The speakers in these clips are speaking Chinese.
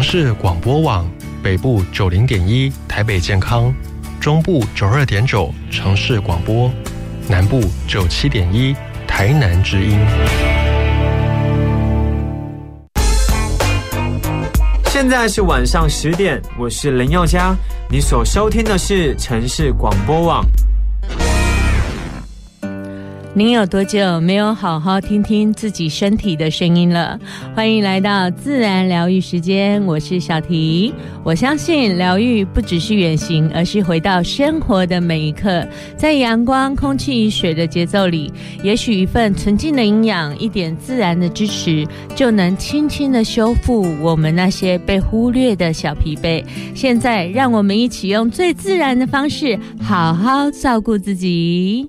市广播网，北部90.1台北健康，中部92.9城市广播，南部97.1台南之音。 现在是晚上10点，我是林宥嘉，你所收听的是城市广播网。 您有多久没有好好听听自己身体的声音了？欢迎来到自然疗愈时间，我是小提。我相信疗愈不只是远行，而是回到生活的每一刻，在阳光、空气、水的节奏里，也许一份纯净的营养，一点自然的支持，就能轻轻的修复我们那些被忽略的小疲惫。现在让我们一起用最自然的方式，好好照顾自己。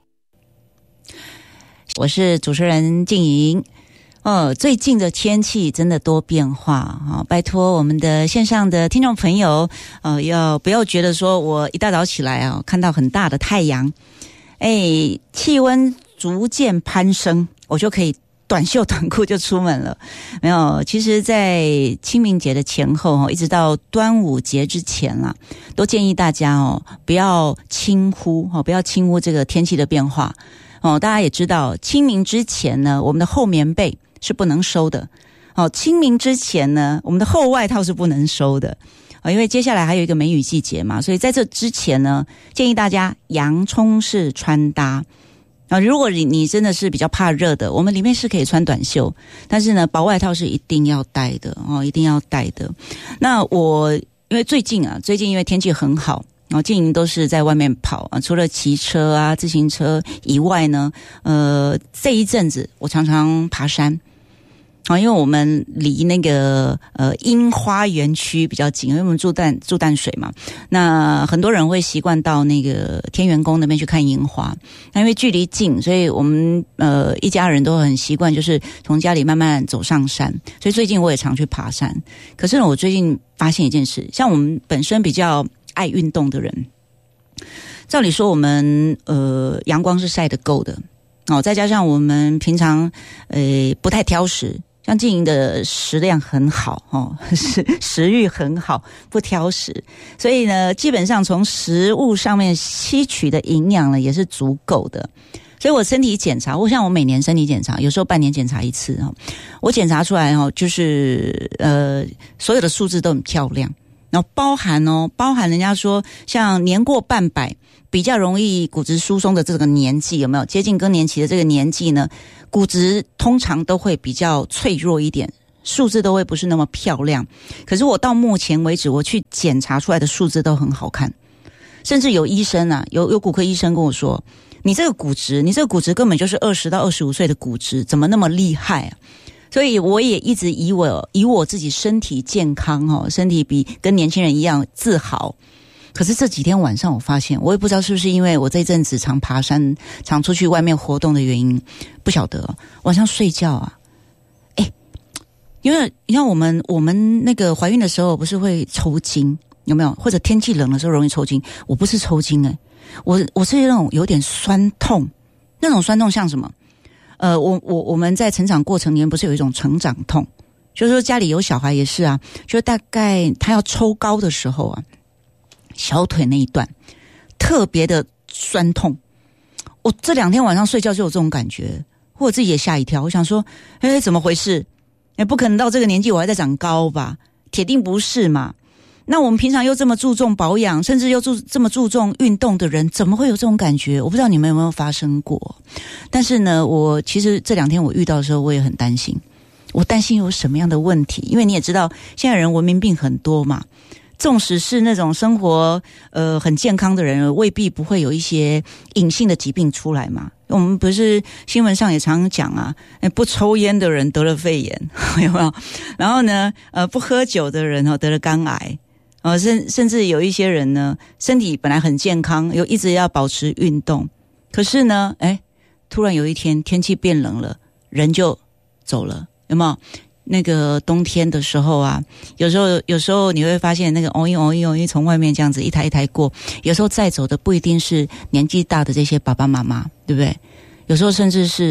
我是主持人静莹。最近的天气真的多变化，拜托我们的线上的听众朋友，不要觉得说我一大早起来看到很大的太阳，气温逐渐攀升，我就可以短袖短裤就出门了。没有，其实在清明节的前后，一直到端午节之前啦，都建议大家不要轻忽这个天气的变化。大家也知道，清明之前呢，我们的厚棉被是不能收的。清明之前呢，我们的厚外套是不能收的。因为接下来还有一个梅雨季节嘛，所以在这之前呢，建议大家洋葱式穿搭。如果你真的是比较怕热的，我们里面是可以穿短袖，但是呢，薄外套是一定要带的一定要带的。那我因为最近因为天气很好。静莹都是在外面跑除了骑车自行车以外呢，这一阵子我常常爬山因为我们离那个樱花园区比较近，因为我们住淡水嘛，那很多人会习惯到那个天元宫那边去看樱花。那因为距离近，所以我们一家人都很习惯，就是从家里慢慢走上山。所以最近我也常去爬山。可是呢，我最近发现一件事，像我们本身比较爱运动的人，照理说我们阳光是晒得够的再加上我们平常不太挑食，像静莹的食量很好食欲很好，不挑食，所以呢，基本上从食物上面吸取的营养呢也是足够的。所以我身体检查，我每年身体检查，有时候半年检查一次我检查出来就是所有的数字都很漂亮。然后包含人家说像年过半百比较容易骨质疏松的这个年纪，有没有接近更年期的这个年纪呢，骨质通常都会比较脆弱一点，数字都会不是那么漂亮。可是我到目前为止我去检查出来的数字都很好看，甚至有医生有骨科医生跟我说，你这个骨质根本就是20到25岁的骨质，怎么那么厉害所以我也一直以我自己身体健康身体比跟年轻人一样自豪。可是这几天晚上我发现，我也不知道是不是因为我这阵子常爬山常出去外面活动的原因，不晓得晚上睡觉因为你看我们那个怀孕的时候不是会抽筋，有没有？或者天气冷的时候容易抽筋。我不是抽筋我是那种有点酸痛，那种酸痛像什么？我们在成长过程里面不是有一种成长痛，就是说家里有小孩也是就大概他要抽高的时候小腿那一段特别的酸痛。我这2天晚上睡觉就有这种感觉，我自己也吓一跳，我想说怎么回事？不可能到这个年纪我还在长高吧？铁定不是嘛。那我们平常又这么注重保养，甚至又这么注重运动的人，怎么会有这种感觉？我不知道你们有没有发生过。但是呢，我其实这2天我遇到的时候，我也很担心。我担心有什么样的问题？因为你也知道，现在人文明病很多嘛。纵使是那种生活很健康的人，未必不会有一些隐性的疾病出来嘛。我们不是新闻上也常常讲不抽烟的人得了肺炎，有没有？然后呢，不喝酒的人得了肝癌。甚至有一些人呢，身体本来很健康，又一直要保持运动，可是呢，突然有一天天气变冷了，人就走了，有没有？那个冬天的时候有时候你会发现那个哦一从外面这样子一台一台过，有时候载走的不一定是年纪大的这些爸爸妈妈，对不对？有时候甚至是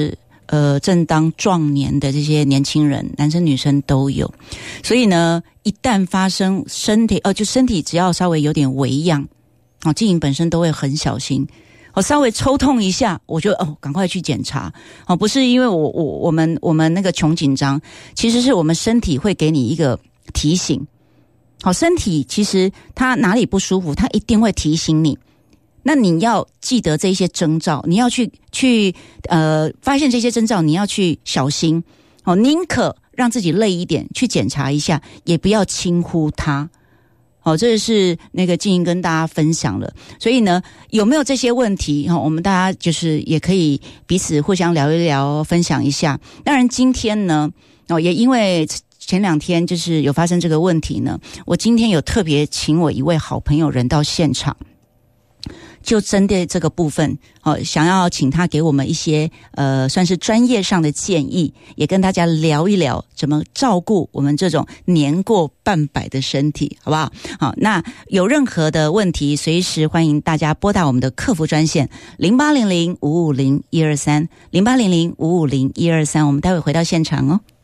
正当壮年的这些年轻人，男生女生都有。所以呢，一旦发生身体只要稍微有点微恙，静莹本身都会很小心。稍微抽痛一下，我就赶快去检查。不是因为我们那个穷紧张，其实是我们身体会给你一个提醒。身体其实它哪里不舒服，它一定会提醒你。那你要记得这些征兆，你要去发现这些征兆，你要去小心。宁可让自己累一点，去检查一下，也不要轻忽它。这是那个静莹跟大家分享了。所以呢，有没有这些问题，我们大家就是也可以彼此互相聊一聊，分享一下。当然今天呢，也因为前2天就是有发生这个问题呢，我今天有特别请我一位好朋友人到现场，就针对这个部分，想要请他给我们一些算是专业上的建议，也跟大家聊一聊怎么照顾我们这种年过半百的身体，好不好？好，那有任何的问题，随时欢迎大家拨打我们的客服专线0800-550-123 0800-550-123，我们待会回到现场哦。